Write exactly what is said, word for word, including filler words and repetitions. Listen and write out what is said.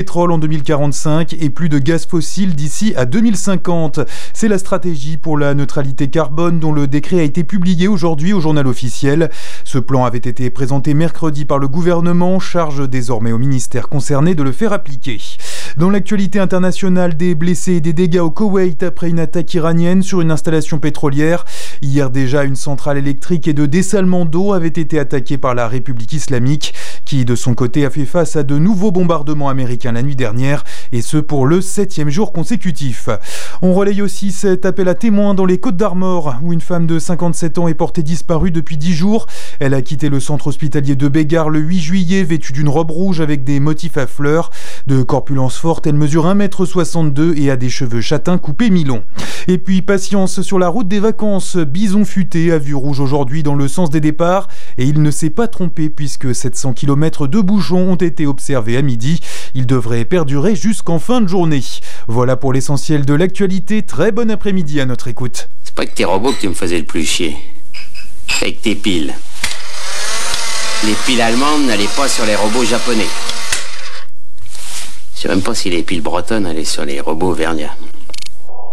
pétrole en deux mille quarante-cinq et plus de gaz fossile d'ici à deux mille cinquante. C'est la stratégie pour la neutralité carbone dont le décret a été publié aujourd'hui au journal officiel. Ce plan avait été présenté mercredi par le gouvernement, charge désormais au ministère concerné de le faire appliquer. Dans l'actualité internationale, des blessés et des dégâts au Koweït après une attaque iranienne sur une installation pétrolière. Hier déjà, une centrale électrique et de dessalement d'eau avaient été attaquées par la République islamique, qui de son côté a fait face à de nouveaux bombardements américains la nuit dernière, et ce pour le septième jour consécutif. On relaye aussi cet appel à témoins dans les Côtes-d'Armor, où une femme de cinquante-sept ans est portée disparue depuis dix jours. Elle a quitté le centre hospitalier de Bégard le huit juillet, vêtue d'une robe rouge avec des motifs à fleurs. De corpulence forte, elle mesure un mètre soixante-deux et a des cheveux châtains coupés mi-longs. Et puis patience sur la route des vacances. Bison futé a vu rouge aujourd'hui dans le sens des départs et il ne s'est pas trompé puisque sept cents kilomètres de bouchons ont été observés à midi. Il devrait perdurer jusqu'en fin de journée. Voilà pour l'essentiel de l'actualité. Très bon après-midi à notre écoute. C'est pas que tes robots que tu me faisais le plus chier. Avec tes piles. Les piles allemandes n'allaient pas sur les robots japonais. Je sais même pas si les piles bretonnes allaient sur les robots verniens.